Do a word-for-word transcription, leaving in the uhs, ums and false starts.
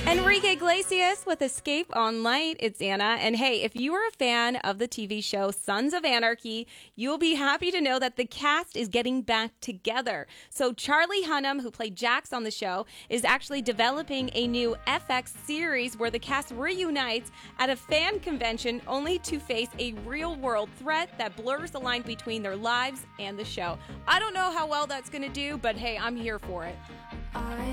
Enrique Iglesias with Escape on Light. It's Anna. And hey, if you are a fan of the T V show Sons of Anarchy, you'll be happy to know that the cast is getting back together. So Charlie Hunnam, who played Jax on the show, is actually developing a new F X series where the cast reunites at a fan convention only to face a real-world threat that blurs the line between their lives and the show. I don't know how well that's going to do, but hey, I'm here for it.